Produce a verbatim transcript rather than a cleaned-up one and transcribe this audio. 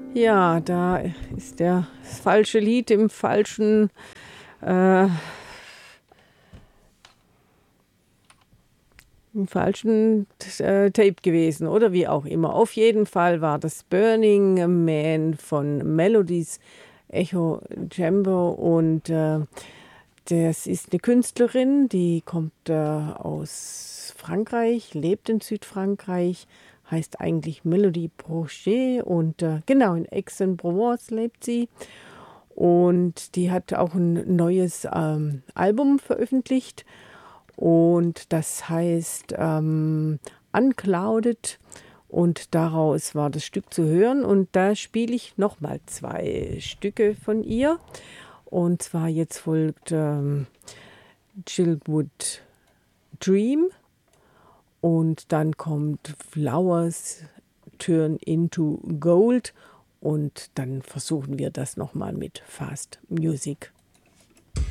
Ja, da ist der das falsche Lied im falschen, äh im falschen t äh, Tape gewesen oder wie auch immer. Auf jeden Fall war das „Burning Man“ von Melodies Echo Chamber und, äh, das ist 'ne Künstlerin, die kommt, äh, aus Frankreich, lebt in Südfrankreich, heißt eigentlich Melody Broché und, äh, genau, in Aix-en-Provence lebt sie. Und die hat auch 'n neues, ähm, Album veröffentlicht und das heißt, ähm, „Unclouded“ und daraus war das Stück zu hören und da spiele ich noch mal zwei Stücke von ihr. Und zwar jetzt folgt, ähm, „Childwood Dream“ und dann kommt „Flowers Turn into Gold“ und dann versuchen wir das noch mal mit Fast Music.